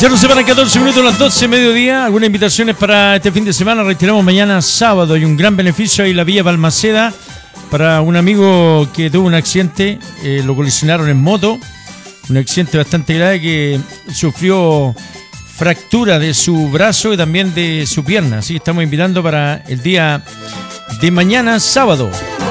Ya nos separan 14 minutos, las 12 mediodía. Algunas invitaciones para este fin de semana. Retiramos mañana sábado. Hay un gran beneficio ahí en la Villa Balmaceda para un amigo que tuvo un accidente. Lo colisionaron en moto. Un accidente bastante grave que sufrió fractura de su brazo y también de su pierna. Así que estamos invitando para el día de mañana sábado.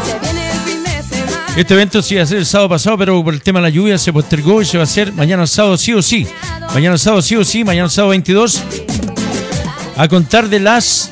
Este evento se iba a hacer el sábado pasado, pero por el tema de la lluvia se postergó y se va a hacer mañana sábado sí o sí. Mañana sábado sí o sí, mañana sábado 22. A contar de las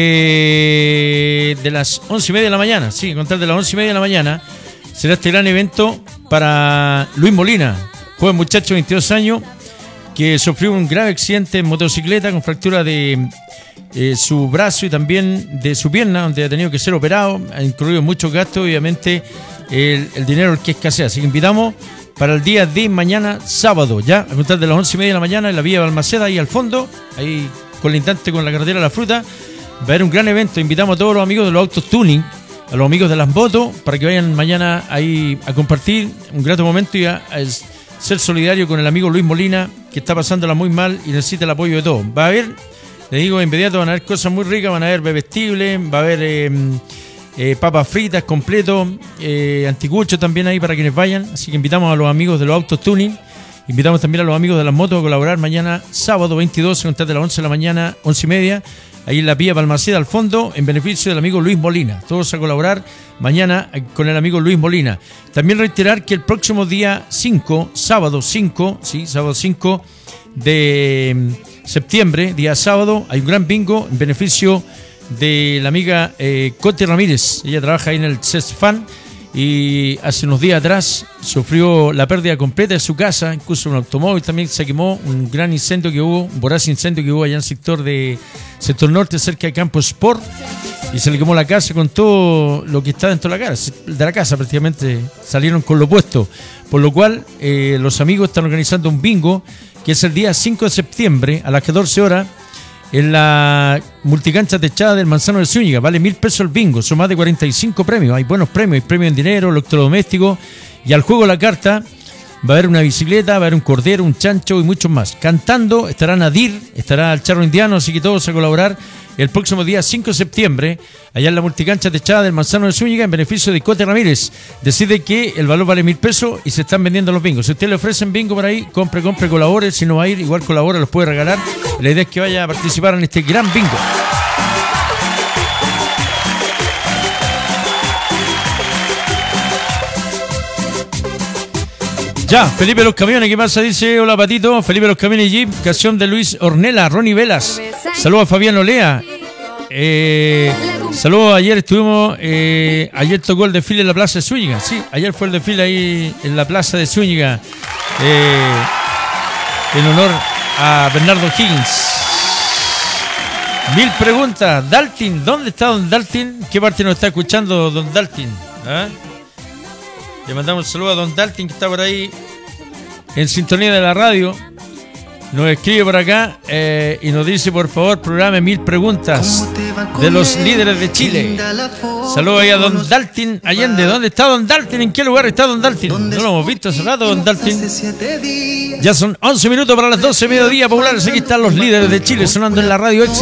11:30 de la mañana. Sí, a contar de las 11:30 de la mañana será este gran evento para Luis Molina, joven muchacho de 22 años, que sufrió un grave accidente en motocicleta con fractura de su brazo y también de su pierna, donde ha tenido que ser operado. Ha incluido muchos gastos, obviamente el dinero el que escasea. Así que invitamos para el día de mañana sábado, ya a contar de las 11:30 de la mañana en la Villa Balmaceda, ahí al fondo, ahí colindante con la carretera de la Fruta. Va a haber un gran evento. Invitamos a todos los amigos de los autos tuning, a los amigos de las motos, para que vayan mañana ahí a compartir un grato momento y a ser solidario con el amigo Luis Molina, que está pasándola muy mal y necesita el apoyo de todos. Va a haber, les digo, de inmediato van a haber cosas muy ricas, van a haber bebestibles, va a haber papas fritas completo, anticuchos también ahí para quienes vayan. Así que invitamos a los amigos de los autos tuning, invitamos también a los amigos de las motos a colaborar mañana sábado 22, a contar de las 11 de la mañana, 11:30, ahí en la Villa Balmaceda al fondo, en beneficio del amigo Luis Molina. Todos a colaborar mañana con el amigo Luis Molina. También reiterar que el próximo día 5, sábado 5 de septiembre, día sábado, hay un gran bingo en beneficio de la amiga Coti Ramírez. Ella trabaja ahí en el CESFAN y hace unos días atrás sufrió la pérdida completa de su casa, incluso un automóvil también se quemó, un gran incendio que hubo, un voraz incendio que hubo allá en el sector norte, cerca de Campo Sport, y se le quemó la casa con todo lo que está dentro de la casa, prácticamente salieron con lo opuesto, por lo cual los amigos están organizando un bingo que es el día 5 de septiembre a las 14 horas en la multicancha techada del Manzano de Zúñiga. Vale 1.000 pesos el bingo, son más de 45 premios, hay buenos premios, hay premios en dinero, electrodomésticos, y al juego de la carta va a haber una bicicleta, va a haber un cordero, un chancho y muchos más. Cantando estará Nadir, estará el Charro Indiano, así que todos a colaborar el próximo día 5 de septiembre, allá en la multicancha techada del Manzano de Zúñiga, en beneficio de Cote Ramírez. Decide que el valor vale 1.000 pesos y se están vendiendo los bingos. Si usted le ofrecen bingo por ahí, compre, colabore. Si no va a ir, igual colabora, los puede regalar. La idea es que vaya a participar en este gran bingo. Ya, Felipe Los Camiones, ¿qué pasa? Dice, hola Patito, Felipe Los Camiones Jeep, canción de Luis Ornella, Ronnie Velas. Saludos a Fabián Olea. Saludos, ayer estuvimos, ayer tocó el desfile en la Plaza de Zúñiga. Sí, ayer fue el desfile ahí en la Plaza de Zúñiga, en honor a Bernardo Higgins. 1000 preguntas. Daltin, ¿dónde está Don Daltin? ¿Qué parte nos está escuchando Don Daltin? ¿Ah? Le mandamos un saludo a Don Daltin, que está por ahí en sintonía de la radio. Nos escribe por acá y nos dice, por favor, programe 1000 preguntas de los líderes de Chile. Saludos ahí a Don Daltin Allende. ¿Dónde está Don Daltin? ¿En qué lugar está Don Daltin? No lo hemos visto hace rato, Don Daltin. Ya son 11 minutos para las 12 mediodía populares. Aquí están los líderes de Chile sonando en la radio Éxito.